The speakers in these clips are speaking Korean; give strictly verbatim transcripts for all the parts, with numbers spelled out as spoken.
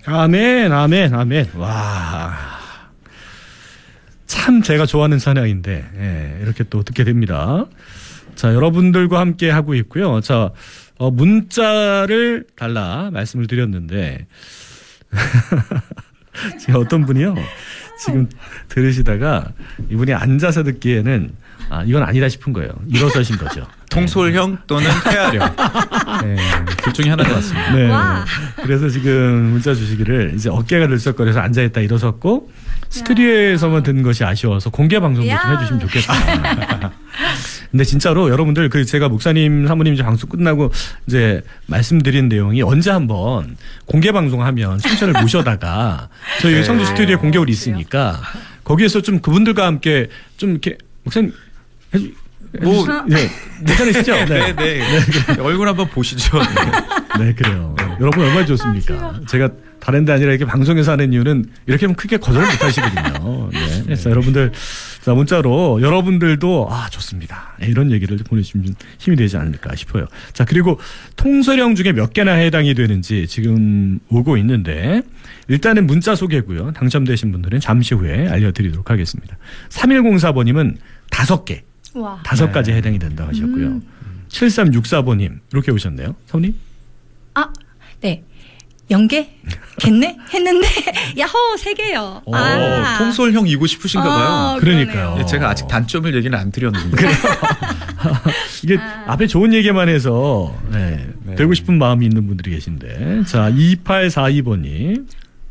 아멘, 아멘, 아멘. 와. 참 제가 좋아하는 찬양인데, 예, 이렇게 또 듣게 됩니다. 자, 여러분들과 함께 하고 있고요. 자, 어, 문자를 달라 말씀을 드렸는데, 지금 어떤 분이요? 지금 들으시다가 이분이 앉아서 듣기에는 아, 이건 아니다 싶은 거예요. 일어서신 거죠. 통솔형 또는 폐하령. 네, 둘 중에 하나인 것 같습니다. 네. 와. 그래서 지금 문자 주시기를 이제 어깨가 들썩거려서 앉아있다 일어섰고 스튜디오에서만 듣는 것이 아쉬워서 공개 방송도 좀 해주시면 좋겠다. 근데 진짜로 여러분들 그 제가 목사님 사모님 이제 방송 끝나고 이제 말씀드린 내용이 언제 한번 공개 방송하면 순천을 모셔다가 저희 네. 성도 스튜디오에 공개홀이 있으니까 거기에서 좀 그분들과 함께 좀 이렇게 목사님 해주 뭐, 네, 괜찮으시죠? 네, 네. 네. 얼굴 한번 보시죠. 네, 네 그래요. 여러분 얼마나 좋습니까? 제가 다른 데 아니라 이렇게 방송에서 하는 이유는 이렇게 하면 크게 거절을 못 하시거든요. 네. 그래서 여러분들, 자, 문자로 여러분들도, 아, 좋습니다. 이런 얘기를 보내주시면 힘이 되지 않을까 싶어요. 자, 그리고 통솔형 중에 몇 개나 해당이 되는지 지금 오고 있는데, 일단은 문자 소개고요. 당첨되신 분들은 잠시 후에 알려드리도록 하겠습니다. 삼일공사 번님은 다섯 개, 와. 다섯 가지 네. 해당이 된다고 하셨고요. 음. 칠삼육사 번님, 이렇게 오셨네요. 사모님? 아, 네. 연계? 겠네? 했는데, 야호, 세 개요. 오, 아. 통솔형이고 싶으신가 봐요. 어, 그러니까요. 네, 제가 아직 단점을 얘기는 안 드렸는데. 이게 아. 앞에 좋은 얘기만 해서 네, 네. 되고 싶은 마음이 있는 분들이 계신데. 자, 이팔사이 번님.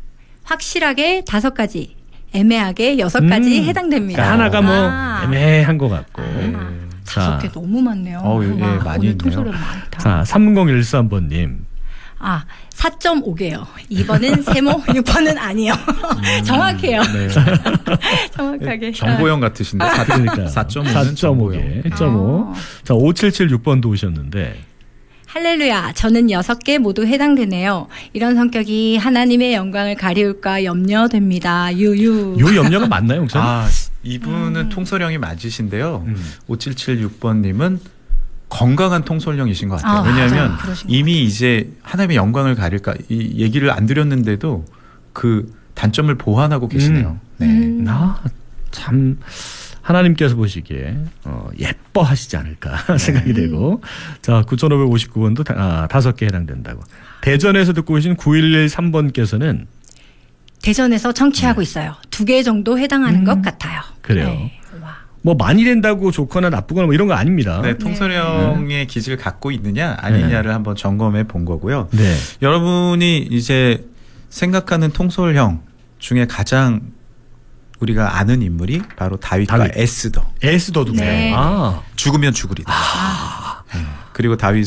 확실하게 다섯 가지, 애매하게 여섯 가지 음, 해당됩니다. 그러니까 하나가 뭐 아. 애매한 것 같고. 아. 자, 다섯 개 너무 많네요. 어, 예, 와, 많이 오늘 있네요. 통솔은 많다. 자, 삼공일삼 번님. 아, 사 점 오 개요. 이 번은 세모, 육 번은 아니요. 음, 정확해요. 네. 정확하게. 정보형 같으신데. 그러니까 사 점 오는 사 점 오 개. 사 점 오. 어. 자, 오칠칠육 번도 오셨는데. 할렐루야, 저는 여섯 개 모두 해당되네요. 이런 성격이 하나님의 영광을 가리울까 염려됩니다. 유유. 요 염려가 맞나요, 목사님? 아, 이분은 음. 통솔형이 맞으신데요. 음. 오칠칠육 번님은 건강한 통솔형이신 것 같아요. 아, 왜냐하면 맞아요. 그러신 이미 이제 하나님의 영광을 가릴까 이 얘기를 안 드렸는데도 그 단점을 보완하고 계시네요. 음. 네. 음. 나 참 하나님께서 보시기에 어, 예뻐하시지 않을까 생각이 되고. 자, 구천오백오십구 번도 다, 아, 다섯 개 해당된다고. 대전에서 듣고 계신 구일일삼 번께서는 대전에서 청취하고 있어요. 두 개 정도 해당하는 음. 것 같아요. 그래요. 네. 와. 뭐 많이 된다고 좋거나 나쁘거나 뭐 이런 거 아닙니다. 네, 통솔형의 기질을 갖고 있느냐 아니냐를 한번 점검해 본 거고요. 네. 여러분이 이제 생각하는 통솔형 중에 가장 우리가 아는 인물이 바로 다윗과 다윗. 에스더. 에스더도 네. 아. 죽으면 죽으리다. 네. 그리고 다윗